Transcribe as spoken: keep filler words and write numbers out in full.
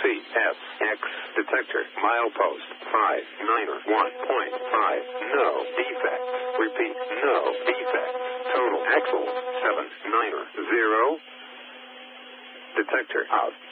C S X detector milepost five niner one point five. No defects. Repeat, no defects. Total axle seven niner zero. Detector out.